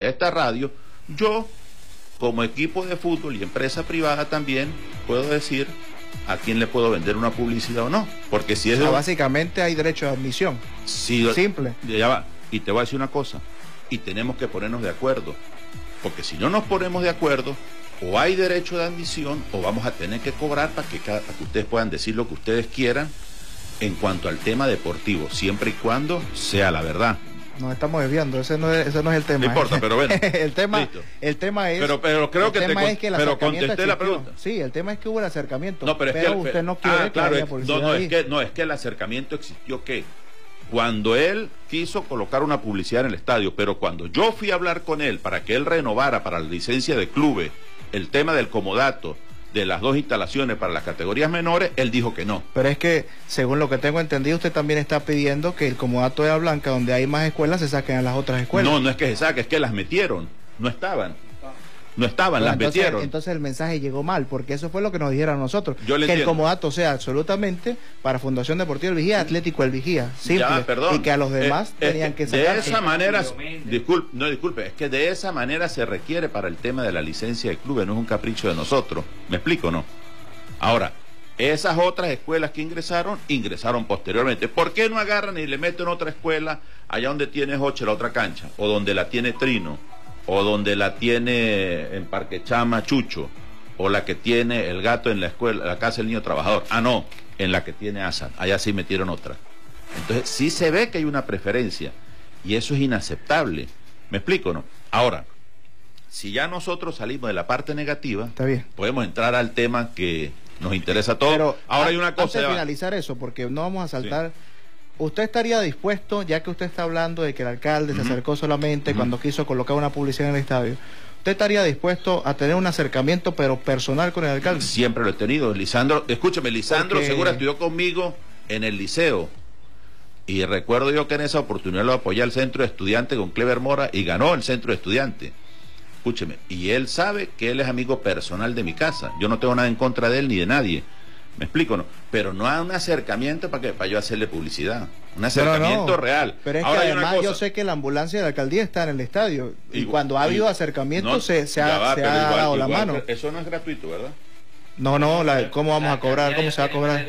esta radio, yo, como equipo de fútbol y empresa privada también, puedo decir a quién le puedo vender una publicidad o no. Porque si es... O sea, básicamente hay derecho de admisión. Si, simple. Ya va. Y te voy a decir una cosa, y tenemos que ponernos de acuerdo, porque si no nos ponemos de acuerdo, o hay derecho de admisión, o vamos a tener que cobrar para que ustedes puedan decir lo que ustedes quieran en cuanto al tema deportivo, siempre y cuando sea la verdad. Nos estamos desviando, ese no es el tema. No importa, pero bueno. el tema es... Pero creo que pero contesté la pregunta. Sí, el tema es que hubo el acercamiento. No, pero es que usted no quiere claro, que haya publicidad es que el acercamiento existió que cuando él quiso colocar una publicidad en el estadio, pero cuando yo fui a hablar con él para que él renovara para la licencia de clubes el tema del comodato de las 2 instalaciones para las categorías menores, él dijo que no. Pero es que, según lo que tengo entendido, usted también está pidiendo que el comodato de La Blanca, donde hay más escuelas, se saquen a las otras escuelas. No, no es que se saque, es que las metieron, no estaban, bueno, las metieron. Entonces el mensaje llegó mal, porque eso fue lo que nos dijeron a nosotros. Yo le que entiendo. El comodato sea absolutamente para Fundación Deportiva El Vigía, Atlético El Vigía, simple, ya, perdón. y que a los demás tenían que sacar. De esa manera, disculpe, es que de esa manera se requiere para el tema de la licencia de clubes, no es un capricho de nosotros. ¿Me explico o no? Ahora, esas otras escuelas que ingresaron posteriormente. ¿Por qué no agarran y le meten otra escuela allá donde tiene Hoche, la otra cancha, o donde la tiene Trino, o donde la tiene en Parque Chama Chucho, o la que tiene el gato en la escuela, la casa del niño trabajador? Ah, no, en la que tiene Asa, allá sí metieron otra. Entonces sí se ve que hay una preferencia, y eso es inaceptable. ¿Me explico, no? Ahora, si ya nosotros salimos de la parte negativa, está bien, podemos entrar al tema que nos interesa a todos. Pero ahora hay una cosa. Antes de finalizar eso, porque no vamos a saltar... Sí. ¿Usted estaría dispuesto, ya que usted está hablando de que el alcalde se acercó solamente cuando quiso colocar una publicidad en el estadio, ¿usted estaría dispuesto a tener un acercamiento pero personal con el alcalde? Siempre lo he tenido. Lisandro, escúcheme, Lisandro Segura estudió conmigo en el liceo, y recuerdo yo que en esa oportunidad lo apoyé al centro de estudiantes con Clever Mora y ganó el centro de estudiantes. Escúcheme, y él sabe que él es amigo personal de mi casa. Yo no tengo nada en contra de él ni de nadie. ¿Me explico, no? Pero no hay un acercamiento para yo hacerle publicidad. Un acercamiento real. Pero es ahora, que además yo sé que la ambulancia de la alcaldía está en el estadio. Y cuando ha habido acercamiento se ha dado la mano. Eso no es gratuito, ¿verdad? No, ¿cómo vamos a cobrar? ¿Cómo se va a cobrar?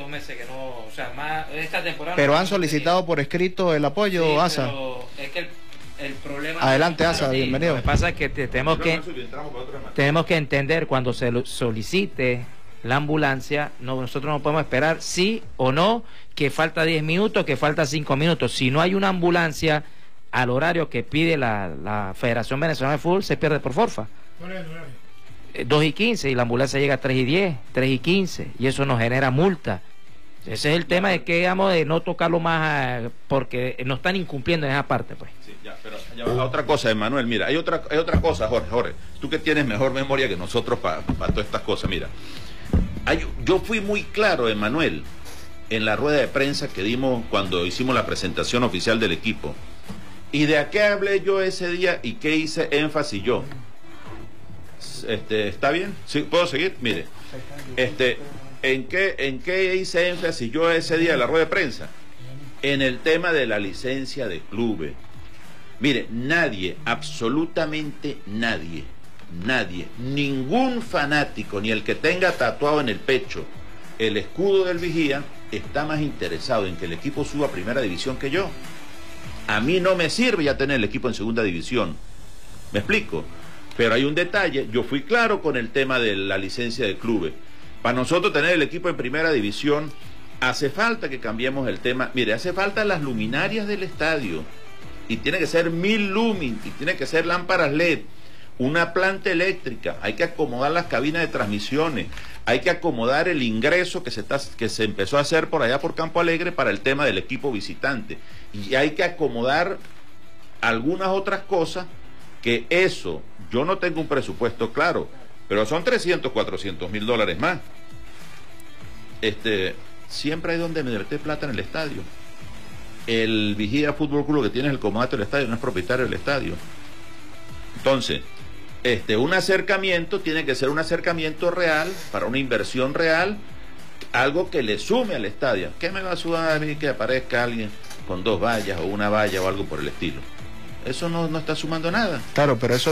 Pero han solicitado por escrito el apoyo, Asa. Es que el problema... Adelante, Asa, bienvenido. Lo que pasa es que tenemos que entender cuando se solicite la ambulancia, nosotros no podemos esperar sí o no, que falta 10 minutos, que falta 5 minutos. Si no hay una ambulancia al horario que pide la Federación Venezolana de Fútbol, se pierde por forfa. ¿Cuál es el horario? 2:15 y la ambulancia llega a 3:10, 3:15 y eso nos genera multa. Ese es el tema de que digamos de no tocarlo más porque no están incumpliendo en esa parte, pues. Sí, pero otra cosa, Emanuel, mira, hay otra cosa, Jorge, tú que tienes mejor memoria que nosotros para todas estas cosas, mira. Yo fui muy claro, Emanuel, en la rueda de prensa que dimos cuando hicimos la presentación oficial del equipo. ¿Y de a qué hablé yo ese día y qué hice énfasis yo? ¿Está bien? ¿Sí? ¿Puedo seguir? Mire, ¿en qué hice énfasis yo ese día en la rueda de prensa? En el tema de la licencia de clubes. Mire, nadie, absolutamente nadie, ningún fanático, ni el que tenga tatuado en el pecho el escudo del Vigía, está más interesado en que el equipo suba a primera división que yo. A mí no me sirve ya tener el equipo en segunda división. ¿Me explico? Pero hay un detalle, yo fui claro con el tema de la licencia de clubes. Para nosotros tener el equipo en primera división, hace falta que cambiemos el tema. Mire, hace falta las luminarias del estadio, y tiene que ser 1000 lumin, y tiene que ser lámparas LED, una planta eléctrica, hay que acomodar las cabinas de transmisiones, hay que acomodar el ingreso que se empezó a hacer por allá por Campo Alegre para el tema del equipo visitante, y hay que acomodar algunas otras cosas que eso, yo no tengo un presupuesto claro, pero son 300, 400 mil dólares más. Siempre hay donde meter plata en el estadio. El Vigía Fútbol Club, que tiene el comodato del estadio, no es propietario del estadio. Entonces, un acercamiento tiene que ser un acercamiento real, para una inversión real, algo que le sume al estadio. ¿Qué me va a sumar a mí que aparezca alguien con 2 vallas o una valla o algo por el estilo? Eso no está sumando nada. Claro, pero eso